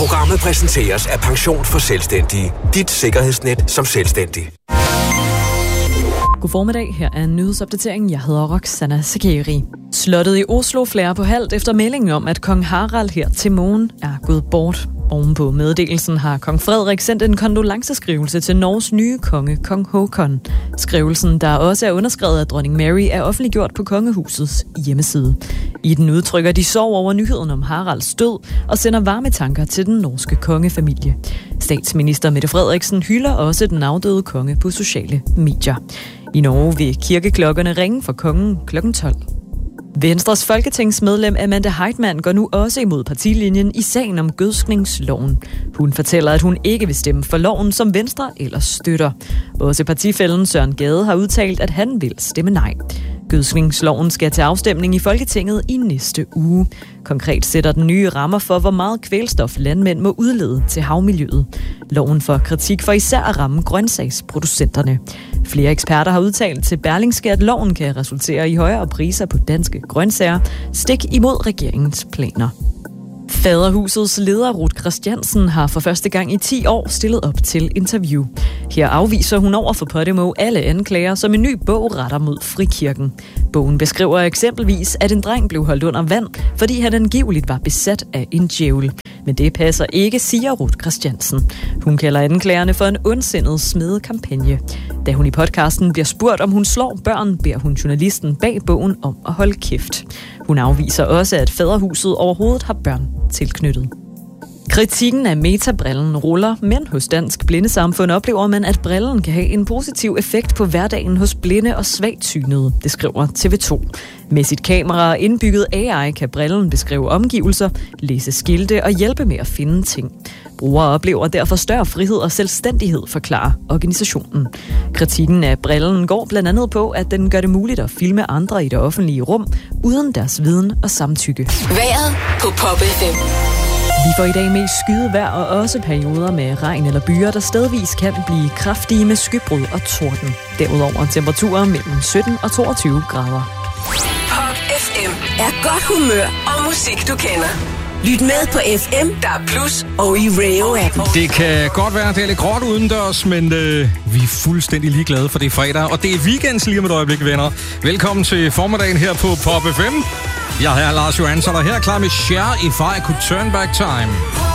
Programmet præsenteres af Pension for Selvstændige. Dit sikkerhedsnet som selvstændig. God formiddag, her er en nyhedsopdatering. Jeg hedder Roxana Sakeri. Slottet i Oslo flærer på halvt efter meldingen om, at kong Harald her til morgen er gået bort. Ovenpå meddelelsen har kong Frederik sendt en kondolanceskrivelse til Norges nye konge, kong Håkon. Skrivelsen, der også er underskrevet af dronning Mary, er offentliggjort på kongehusets hjemmeside. I den udtrykker de sorg over nyheden om Haralds død og sender varme tanker til den norske kongefamilie. Statsminister Mette Frederiksen hylder også den afdøde konge på sociale medier. I Norge vil kirkeklokkerne ringe for kongen kl. 12. Venstres folketingsmedlem Amanda Heitmann går nu også imod partilinjen i sagen om gødskningsloven. Hun fortæller, at hun ikke vil stemme for loven, som Venstre ellers støtter. Også partifællen Søren Gade har udtalt, at han vil stemme nej. Gødskningsloven skal til afstemning i Folketinget i næste uge. Konkret sætter den nye rammer for, hvor meget kvælstof landmænd må udlede til havmiljøet. Loven får kritik for især at ramme grøntsagsproducenterne. Flere eksperter har udtalt til Berlingske, at loven kan resultere i højere priser på danske grøntsager, stik imod regeringens planer. Faderhusets leder Ruth Christiansen har for første gang i 10 år stillet op til interview. Her afviser hun over for Podimo alle anklager, som en ny bog retter mod frikirken. Bogen beskriver eksempelvis, at en dreng blev holdt under vand, fordi han angiveligt var besat af en djævel. Men det passer ikke, siger Ruth Christiansen. Hun kalder anklagerne for en ondsindet smedekampagne. Da hun i podcasten bliver spurgt, om hun slår børn, beder hun journalisten bag bogen om at holde kæft. Hun afviser også, at Faderhuset overhovedet har børn tilknyttet. Kritikken af Meta-brillen ruller, men hos Dansk Blindesamfund oplever man, at brillen kan have en positiv effekt på hverdagen hos blinde og svagtsynede, det skriver TV2. Med sit kamera og indbygget AI kan brillen beskrive omgivelser, læse skilte og hjælpe med at finde ting. Brugere oplever derfor større frihed og selvstændighed, forklarer organisationen. Kritikken af brillen går blandt andet på, at den gør det muligt at filme andre i det offentlige rum, uden deres viden og samtykke. Vejret på Pop FM. Vi får i dag mest skydevejr og også perioder med regn eller byer, der stedvis kan blive kraftige med skybrud og torden. Derudover temperaturer mellem 17 og 22 grader. Pop FM er godt humør og musik, du kender. Lyt med på FM, der er Plus og i Radio-appen. Det kan godt være, at det er lidt gråt udendørs, men vi er fuldstændig ligeglade, for det er fredag, og det er weekends lige om et øjeblik, venner. Velkommen til formiddagen her på Pop FM. Jeg er Lars Johansson, og her er klar med Cher, If I Could Turn Back Time.